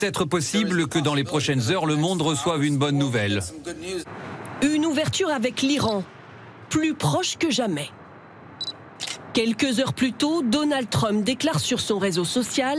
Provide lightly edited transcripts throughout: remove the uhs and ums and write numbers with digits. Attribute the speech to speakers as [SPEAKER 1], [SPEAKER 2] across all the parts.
[SPEAKER 1] être possible que dans les prochaines heures, le monde reçoive une bonne nouvelle.
[SPEAKER 2] Une ouverture avec l'Iran, plus proche que jamais. Quelques heures plus tôt, Donald Trump déclare sur son réseau social: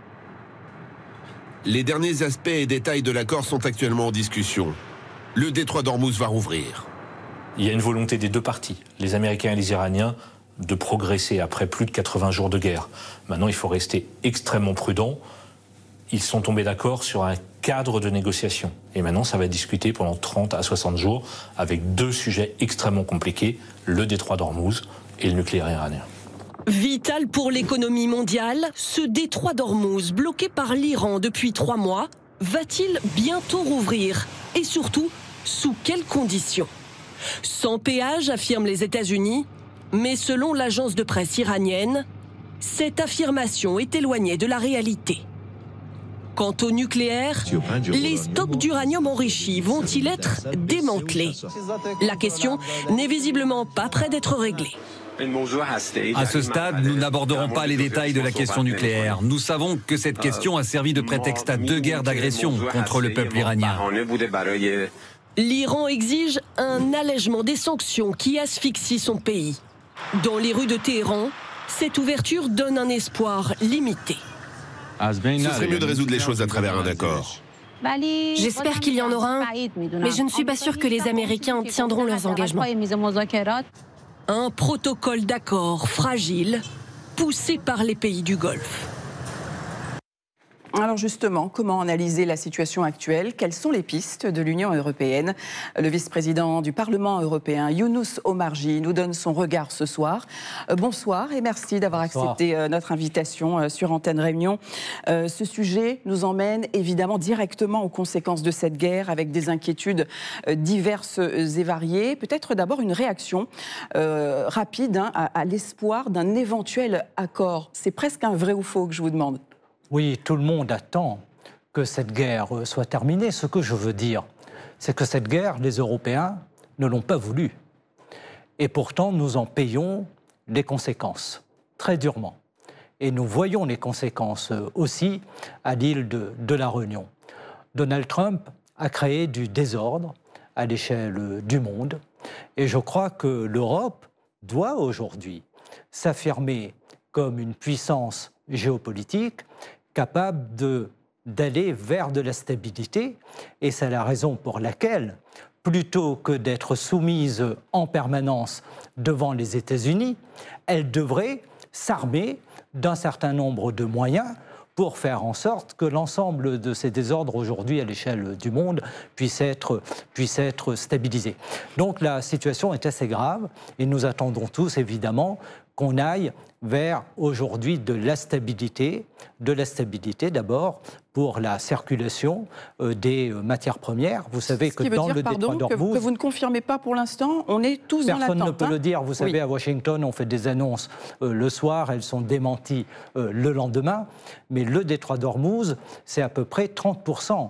[SPEAKER 3] les derniers aspects et détails de l'accord sont actuellement en discussion. Le détroit d'Ormuz va rouvrir.
[SPEAKER 4] Il y a une volonté des deux parties, les Américains et les Iraniens, de progresser après plus de 80 jours de guerre. Maintenant, il faut rester extrêmement prudent. Ils sont tombés d'accord sur un cadre de négociation. Et maintenant, ça va être discuté pendant 30 à 60 jours avec deux sujets extrêmement compliqués, le détroit d'Ormuz et le nucléaire iranien.
[SPEAKER 2] Vital pour l'économie mondiale, ce détroit d'Ormuz, bloqué par l'Iran depuis 3 mois, va-t-il bientôt rouvrir? Et surtout, sous quelles conditions? Sans péage, affirment les États-Unis, mais selon l'agence de presse iranienne, cette affirmation est éloignée de la réalité. Quant au nucléaire, les stocks d'uranium enrichi vont-ils être démantelés? La question n'est visiblement pas près d'être réglée.
[SPEAKER 1] À ce stade, nous n'aborderons pas les détails de la question nucléaire. Nous savons que cette question a servi de prétexte à 2 guerres d'agression contre le peuple iranien.
[SPEAKER 2] L'Iran exige un allègement des sanctions qui asphyxient son pays. Dans les rues de Téhéran, cette ouverture donne un espoir limité.
[SPEAKER 3] Ce serait mieux de résoudre les choses à travers un accord.
[SPEAKER 5] J'espère qu'il y en aura un, mais je ne suis pas sûre que les Américains tiendront leurs engagements.
[SPEAKER 2] Un protocole d'accord fragile, poussé par les pays du Golfe.
[SPEAKER 6] Alors justement, comment analyser la situation actuelle? Quelles sont les pistes de l'Union européenne? Le vice-président du Parlement européen, Younous Omarjee, nous donne son regard ce soir. Bonsoir et merci d'avoir accepté notre invitation sur Antenne Réunion. Ce sujet nous emmène évidemment directement aux conséquences de cette guerre, avec des inquiétudes diverses et variées. Peut-être d'abord une réaction rapide à l'espoir d'un éventuel accord. C'est presque un vrai ou faux que je vous demande.
[SPEAKER 7] Oui, tout le monde attend que cette guerre soit terminée. Ce que je veux dire, c'est que cette guerre, les Européens ne l'ont pas voulu. Et pourtant, nous en payons les conséquences, très durement. Et nous voyons les conséquences aussi à l'île de la Réunion. Donald Trump a créé du désordre à l'échelle du monde. Et je crois que l'Europe doit aujourd'hui s'affirmer comme une puissance géopolitique capable d'aller vers de la stabilité. Et c'est la raison pour laquelle, plutôt que d'être soumise en permanence devant les États-Unis, elle devrait s'armer d'un certain nombre de moyens pour faire en sorte que l'ensemble de ces désordres aujourd'hui à l'échelle du monde puisse être stabilisé. Donc la situation est assez grave et nous attendons tous évidemment qu'on aille vers aujourd'hui de la stabilité d'abord pour la circulation des matières premières. Vous savez que dans le détroit d'Ormuz...
[SPEAKER 6] que vous ne confirmez pas pour l'instant, on est tous dans l'attente.
[SPEAKER 7] Personne ne peut le dire. Vous savez, à Washington, on fait des annonces le soir, elles sont démenties le lendemain. Mais le détroit d'Ormuz, c'est à peu près 30%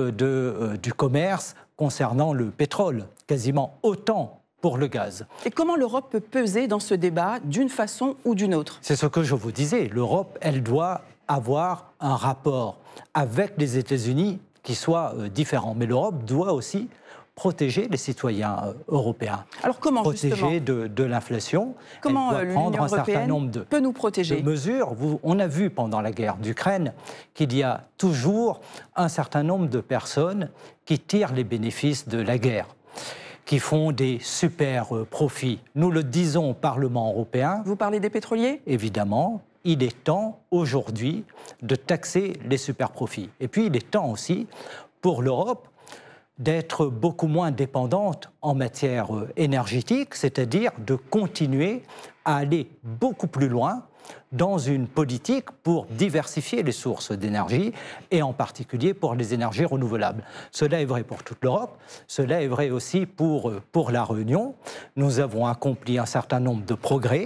[SPEAKER 7] du commerce concernant le pétrole, quasiment autant pour le gaz.
[SPEAKER 6] Et comment l'Europe peut peser dans ce débat d'une façon ou d'une autre?
[SPEAKER 7] C'est ce que je vous disais. L'Europe, elle doit avoir un rapport avec les États-Unis qui soit différent. Mais l'Europe doit aussi protéger les citoyens européens.
[SPEAKER 6] Alors comment
[SPEAKER 7] protéger de l'inflation?
[SPEAKER 6] Comment l'Union européenne peut nous protéger?
[SPEAKER 7] De mesures. On a vu pendant la guerre d'Ukraine qu'il y a toujours un certain nombre de personnes qui tirent les bénéfices de la guerre, qui font des super profits. Nous le disons au Parlement européen.
[SPEAKER 6] Vous parlez des pétroliers?
[SPEAKER 7] Évidemment, il est temps aujourd'hui de taxer les super profits. Et puis il est temps aussi pour l'Europe d'être beaucoup moins dépendante en matière énergétique, c'est-à-dire de continuer à aller beaucoup plus loin dans une politique pour diversifier les sources d'énergie et en particulier pour les énergies renouvelables. Cela est vrai pour toute l'Europe, cela est vrai aussi pour la Réunion. Nous avons accompli un certain nombre de progrès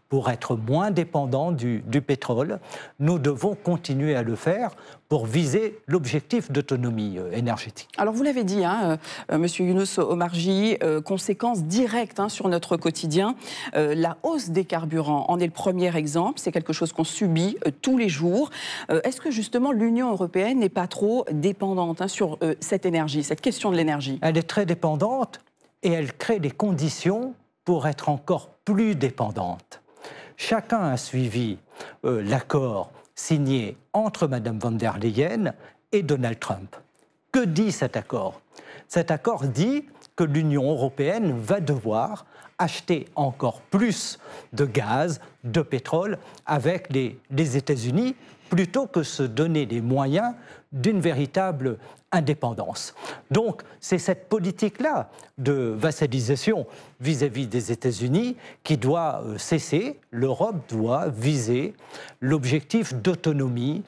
[SPEAKER 7] pour être moins dépendants du pétrole. Nous devons continuer à le faire pour viser l'objectif d'autonomie énergétique.
[SPEAKER 6] Alors vous l'avez dit, Monsieur Younous Omarjee, conséquences directes sur notre quotidien. La hausse des carburants en est le premier exemple. C'est quelque chose qu'on subit tous les jours. Est-ce que justement l'Union européenne n'est pas trop dépendante sur cette énergie, cette question de l'énergie?
[SPEAKER 7] Elle est très dépendante et elle crée des conditions pour être encore plus dépendante. Chacun a suivi l'accord signé entre Mme von der Leyen et Donald Trump. Que dit cet accord? Cet accord dit que l'Union européenne va devoir acheter encore plus de gaz, de pétrole avec les États-Unis plutôt que se donner les moyens d'une véritable indépendance. Donc, c'est cette politique-là de vassalisation vis-à-vis des États-Unis qui doit cesser. L'Europe doit viser l'objectif d'autonomie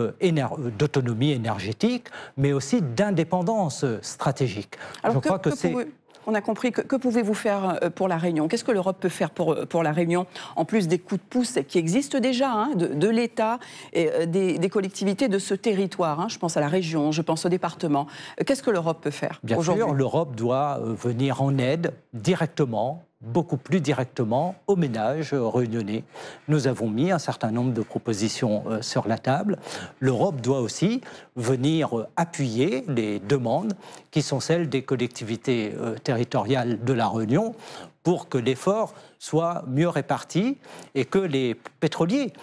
[SPEAKER 7] énergétique, mais aussi d'indépendance stratégique.
[SPEAKER 6] Alors, je crois que c'est... On a compris. Que pouvez-vous faire pour La Réunion? Qu'est-ce que l'Europe peut faire pour La Réunion, en plus des coups de pouce qui existent déjà, de l'État et des collectivités de ce territoire? Je pense à la région, je pense au département. Qu'est-ce que l'Europe peut faire aujourd'hui?
[SPEAKER 7] Bien sûr, l'Europe doit venir en aide directement, beaucoup plus directement, aux ménages réunionnais. Nous avons mis un certain nombre de propositions sur la table. L'Europe doit aussi venir appuyer les demandes qui sont celles des collectivités territoriales de la Réunion pour que l'effort soit mieux réparti et que les pétroliers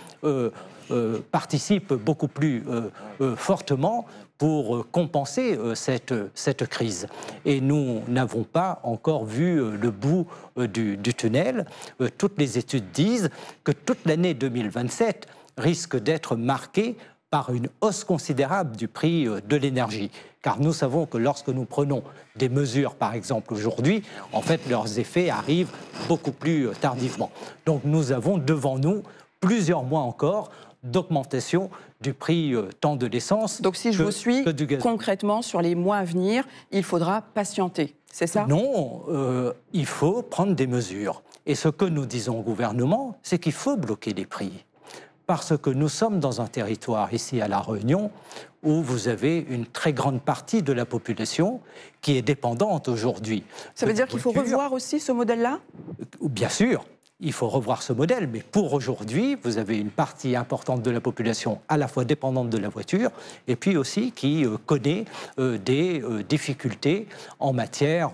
[SPEAKER 7] participent beaucoup plus fortement pour compenser cette crise. Et nous n'avons pas encore vu le bout du tunnel. Toutes les études disent que toute l'année 2027 risque d'être marquée par une hausse considérable du prix de l'énergie. Car nous savons que lorsque nous prenons des mesures, par exemple aujourd'hui, en fait, leurs effets arrivent beaucoup plus tardivement. Donc nous avons devant nous plusieurs mois encore d'augmentation du prix tant de l'essence.
[SPEAKER 6] Donc si je vous suis, concrètement, sur les mois à venir, il faudra patienter, c'est ça?
[SPEAKER 7] Non, il faut prendre des mesures. Et ce que nous disons au gouvernement, c'est qu'il faut bloquer les prix. Parce que nous sommes dans un territoire, ici à La Réunion, où vous avez une très grande partie de la population qui est dépendante aujourd'hui.
[SPEAKER 6] Ça veut dire qu'il faut revoir aussi ce modèle-là?
[SPEAKER 7] Bien sûr. Il faut revoir ce modèle, mais pour aujourd'hui, vous avez une partie importante de la population à la fois dépendante de la voiture et puis aussi qui connaît des difficultés en matière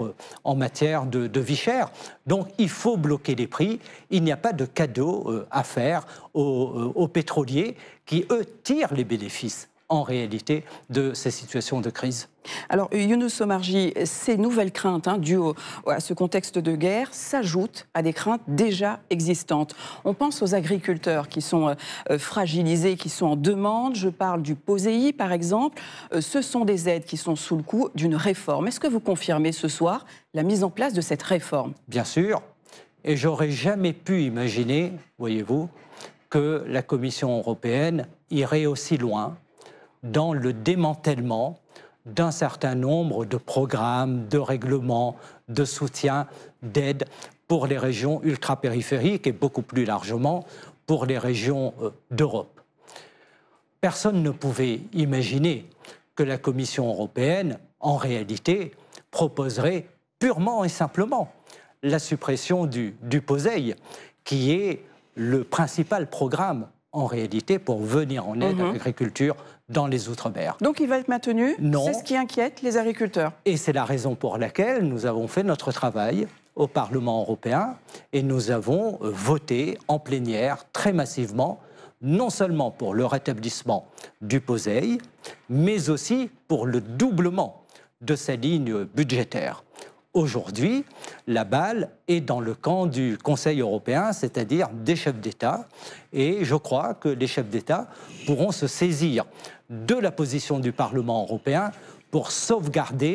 [SPEAKER 7] de vie chère. Donc il faut bloquer les prix. Il n'y a pas de cadeau à faire aux pétroliers qui, eux, tirent les bénéfices en réalité de ces situations de crise.
[SPEAKER 6] Alors, Younous Omarjee, ces nouvelles craintes dues à ce contexte de guerre s'ajoutent à des craintes déjà existantes. On pense aux agriculteurs qui sont fragilisés, qui sont en demande. Je parle du POSEI, par exemple. Ce sont des aides qui sont sous le coup d'une réforme. Est-ce que vous confirmez ce soir la mise en place de cette réforme?
[SPEAKER 7] Bien sûr. Et j'aurais jamais pu imaginer, voyez-vous, que la Commission européenne irait aussi loin dans le démantèlement d'un certain nombre de programmes, de règlements, de soutien, d'aides pour les régions ultra-périphériques et beaucoup plus largement pour les régions d'Europe. Personne ne pouvait imaginer que la Commission européenne, en réalité, proposerait purement et simplement la suppression du POSEI, qui est le principal programme en réalité pour venir en aide à l'agriculture dans les Outre-mer.
[SPEAKER 6] Donc il va être maintenu?
[SPEAKER 7] Non.
[SPEAKER 6] C'est ce qui inquiète les agriculteurs.
[SPEAKER 7] Et c'est la raison pour laquelle nous avons fait notre travail au Parlement européen et nous avons voté en plénière très massivement, non seulement pour le rétablissement du POSEI, mais aussi pour le doublement de sa ligne budgétaire. Aujourd'hui, la balle est dans le camp du Conseil européen, c'est-à-dire des chefs d'État. Et je crois que les chefs d'État pourront se saisir de la position du Parlement européen pour sauvegarder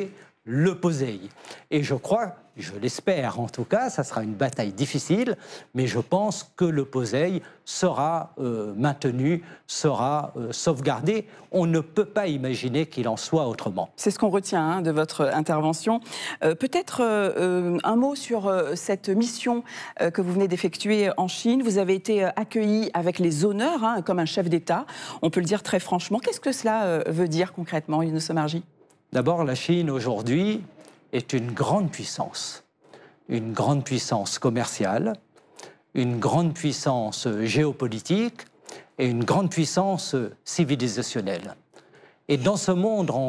[SPEAKER 7] le POSEI. Et je crois, je l'espère en tout cas, ça sera une bataille difficile, mais je pense que le POSEI sera maintenu, sera sauvegardé. On ne peut pas imaginer qu'il en soit autrement.
[SPEAKER 6] C'est ce qu'on retient de votre intervention. Peut-être un mot sur cette mission que vous venez d'effectuer en Chine. Vous avez été accueilli avec les honneurs, comme un chef d'État. On peut le dire très franchement. Qu'est-ce que cela veut dire concrètement, Younous Omarjee ?
[SPEAKER 7] D'abord, la Chine aujourd'hui est une grande puissance commerciale, une grande puissance géopolitique et une grande puissance civilisationnelle. Et dans ce monde